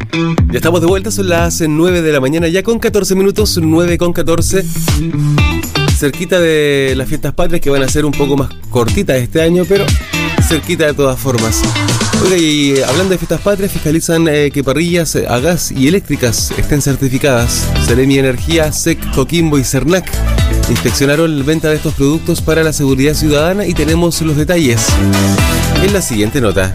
Ya estamos de vuelta, son las 9 de la mañana, ya con 14 minutos, 9 con 14. Cerquita de las fiestas patrias, que van a ser un poco más cortitas este año, pero cerquita de todas formas. Oiga, y hablando de fiestas patrias, fiscalizan que parrillas a gas y eléctricas estén certificadas. Seremi Energía, SEC, Coquimbo y Cernac inspeccionaron la venta de estos productos para la seguridad ciudadana y tenemos los detalles en la siguiente nota.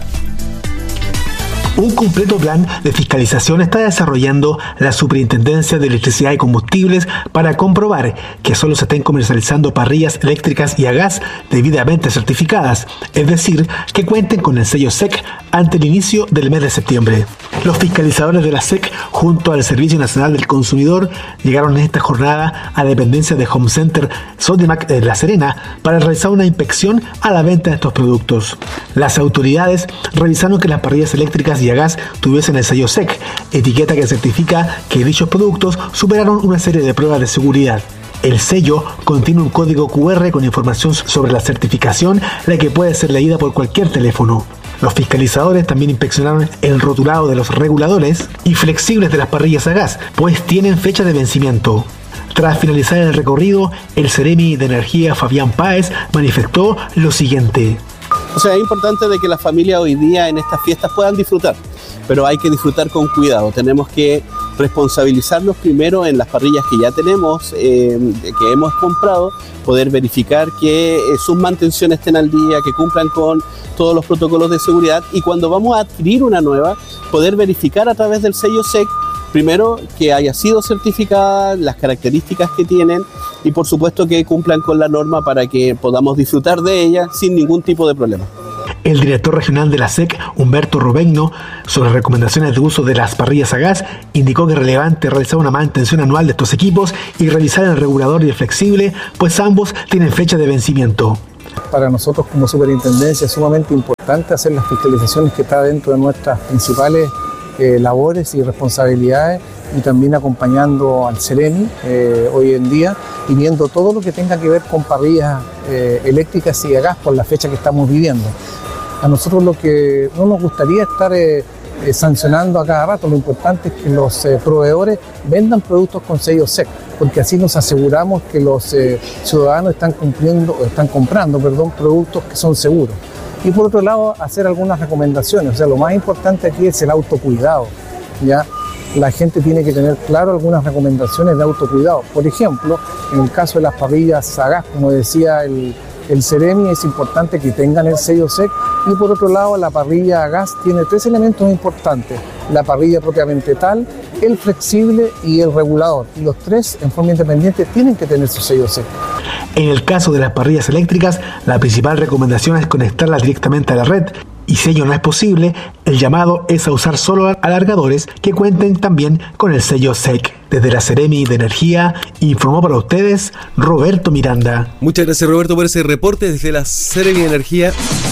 Un completo plan de fiscalización está desarrollando la Superintendencia de Electricidad y Combustibles para comprobar que solo se estén comercializando parrillas eléctricas y a gas debidamente certificadas, es decir, que cuenten con el sello SEC ante el inicio del mes de septiembre. Los fiscalizadores de la SEC, junto al Servicio Nacional del Consumidor, llegaron en esta jornada a dependencias de Home Center Sodimac de La Serena para realizar una inspección a la venta de estos productos. Las autoridades revisaron que las parrillas eléctricas y a gas tuviesen el sello SEC, etiqueta que certifica que dichos productos superaron una serie de pruebas de seguridad. El sello contiene un código QR con información sobre la certificación, la que puede ser leída por cualquier teléfono. Los fiscalizadores también inspeccionaron el rotulado de los reguladores y flexibles de las parrillas a gas, pues tienen fecha de vencimiento. Tras finalizar el recorrido, el Seremi de Energía Fabián Páez manifestó lo siguiente. O sea, es importante de que las familias hoy día en estas fiestas puedan disfrutar, pero hay que disfrutar con cuidado. Tenemos que responsabilizarnos primero en las parrillas que ya tenemos, que hemos comprado, poder verificar que sus mantenciones estén al día, que cumplan con todos los protocolos de seguridad, y cuando vamos a adquirir una nueva, poder verificar a través del sello SEC, primero que haya sido certificada, las características que tienen y por supuesto que cumplan con la norma para que podamos disfrutar de ella sin ningún tipo de problema. El director regional de la SEC, Humberto Robegno, sobre recomendaciones de uso de las parrillas a gas, indicó que es relevante realizar una mantención anual de estos equipos y revisar el regulador y el flexible, pues ambos tienen fecha de vencimiento. Para nosotros como superintendencia es sumamente importante hacer las fiscalizaciones que está dentro de nuestras principales labores y responsabilidades, y también acompañando al Seremi hoy en día y viendo todo lo que tenga que ver con parrillas eléctricas y a gas por la fecha que estamos viviendo. A nosotros lo que no nos gustaría estar sancionando a cada rato, lo importante es que los proveedores vendan productos con sello SEC, porque así nos aseguramos que los ciudadanos están comprando productos que son seguros. Y por otro lado, hacer algunas recomendaciones. O sea, lo más importante aquí es el autocuidado, ¿ya? La gente tiene que tener claro algunas recomendaciones de autocuidado. Por ejemplo, en el caso de las parrillas a gas, como decía el Seremi, es importante que tengan el sello SEC. Y por otro lado, la parrilla a gas tiene 3 elementos importantes: la parrilla propiamente tal, el flexible y el regulador. Y los 3, en forma independiente, tienen que tener su sello SEC. En el caso de las parrillas eléctricas, la principal recomendación es conectarlas directamente a la red, y si ello no es posible, el llamado es a usar solo alargadores que cuenten también con el sello SEC. Desde la Seremi de Energía, informó para ustedes Roberto Miranda. Muchas gracias, Roberto, por ese reporte desde la Seremi de Energía.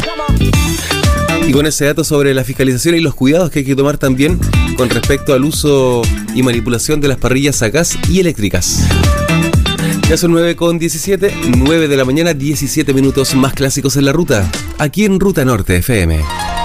Y con ese dato sobre la fiscalización y los cuidados que hay que tomar también con respecto al uso y manipulación de las parrillas a gas y eléctricas. Ya son 9:17, 9 de la mañana, 17 minutos más clásicos en la ruta, aquí en Ruta Norte FM.